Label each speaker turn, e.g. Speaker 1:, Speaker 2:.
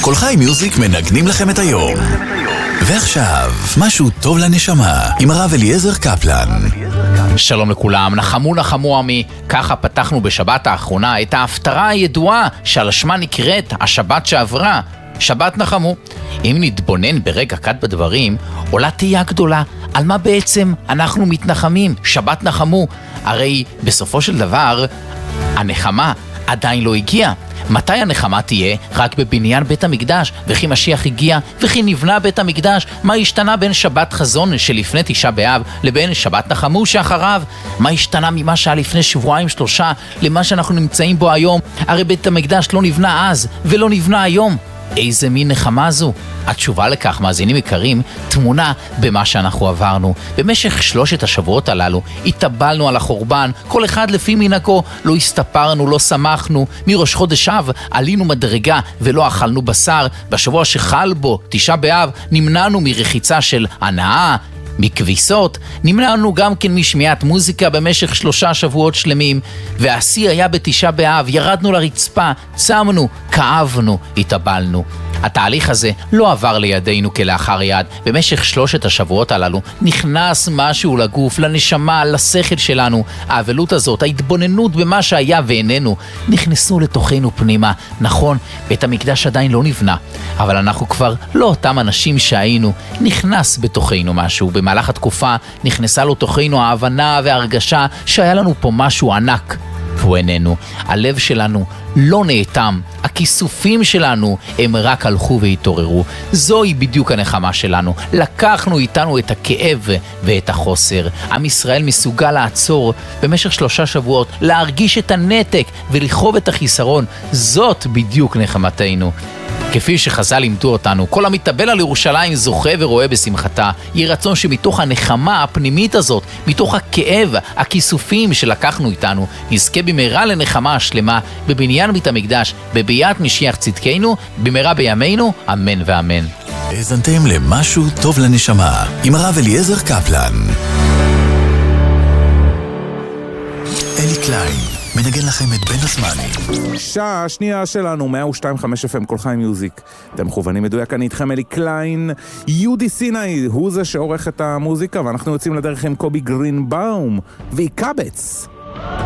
Speaker 1: כל חי מיוזיק מנגנים לכם את היום. ועכשיו, משהו טוב לנשמה, עם הרב אליעזר קפלן.
Speaker 2: שלום לכולם, נחמו עמי. ככה פתחנו בשבת האחרונה את ההפטרה הידועה שעל שמה נקראת השבת שעברה, שבת נחמו. אם נתבונן ברגע קט בדברים, עולה תהייה גדולה על מה בעצם אנחנו מתנחמים, שבת נחמו. הרי בסופו של דבר הנחמה עדיין לא הגיעה. מתי הנחמה תהיה? רק בבניין בית המקדש, וכי משיח הגיע, וכי נבנה בית המקדש. מה השתנה בין שבת חזון שלפני תשעה באב לבין שבת נחמו שאחריו? מה השתנה ממה שהיה לפני שבועיים שלושה למה שאנחנו נמצאים בו היום? הרי בית המקדש לא נבנה אז ולא נבנה היום. איזה מין נחמה זו? התשובה לכך, מאזינים יקרים, תמונה במה שאנחנו עברנו. במשך 3 השבועות הללו התאבלנו על החורבן, כל אחד לפי מנהגו. לא הסתפרנו, לא שמחנו. מראש חודש אב עלינו מדרגה ולא אכלנו בשר. בשבוע שחל בו תשעה באב נמנענו מרחיצה של הנאה, מכביסות, נמנענו גם כן משמיעת מוזיקה במשך 3 שבועות שלמים. והשיא היה בתשעה באב, ירדנו לרצפה, צמנו, כאבנו, התאבלנו. התהליך הזה לא עבר לידינו כלאחר יד. במשך 3 השבועות הללו נכנס משהו לגוף, לנשמה, לשכל שלנו. האבלות הזאת, ההתבוננות במה שהיה ואיננו, נכנסו לתוכנו פנימה. נכון, בית המקדש עדיין לא נבנה, אבל אנחנו כבר לא אותם אנשים שהיינו. נכנס בתוכנו משהו. במהלך התקופה נכנסה לתוכנו ההבנה וההרגשה שהיה לנו פה משהו ענק. והוא איננו. הלב שלנו לא נאטם, הכיסופים שלנו הם רק הלכו והתעוררו. זוהי בדיוק הנחמה שלנו. לקחנו איתנו את הכאב ואת החוסר. עם ישראל מסוגל לעצור במשך 3 שבועות, להרגיש את הנתק ולחוב את החיסרון. זאת בדיוק נחמתנו. כפי שחז"ל לימדו אותנו, כל המתאבל על ירושלים זוכה ורואה בשמחתה. יהי רצון שמתוך הנחמה הפנימית הזאת, מתוך הכאב, הכיסופים שלקחנו איתנו, נזכה במהרה לנחמה השלמה בבניין בית המקדש, בביאת משיח צדקנו, במהרה בימינו, אמן ואמן.
Speaker 1: האזנתם למשהו טוב לנשמה, עם הרב אליעזר קפלן. אלי קליין מנגן לכם את בין הזמנים.
Speaker 3: שעה השנייה שלנו, 102.5 FM כל חי מיוזיק. אתם מכוונים מדויק, אני איתכם אלי קליין. יהודי סיני הוא זה שעורך את המוזיקה, ואנחנו יוצאים לדרך עם קובי גרינבאום ויקבץ.